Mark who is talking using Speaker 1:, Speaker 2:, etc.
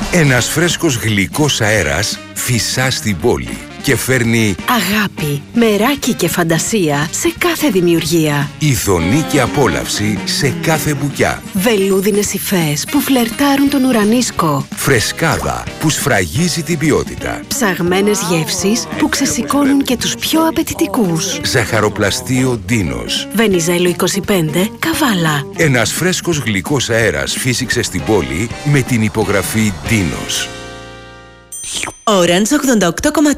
Speaker 1: Ένας φρέσκος γλυκός αέρας φυσά στην πόλη και φέρνει
Speaker 2: αγάπη, μεράκι και φαντασία σε κάθε δημιουργία.
Speaker 1: ειδονή και απόλαυση σε κάθε μπουκιά.
Speaker 2: Βελούδινες υφές που φλερτάρουν τον ουρανίσκο.
Speaker 1: Φρεσκάδα που σφραγίζει την ποιότητα.
Speaker 2: Ψαγμένες γεύσεις που ξεσηκώνουν και τους πιο απαιτητικούς.
Speaker 1: Ζαχαροπλαστείο Ντίνος.
Speaker 2: Βενιζέλο 25, Καβάλα.
Speaker 1: Ένας φρέσκος γλυκός αέρας φύσηξε στην πόλη με την υπογραφή Ντίνος.
Speaker 3: Orange 88,4.